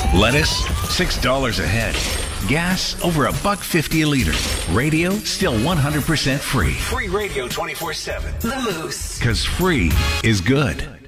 Lettuce, $6 a head. Gas, over $1.50 a liter. Radio, still 100% free. Free radio 24/7. The Moose. Because free is good.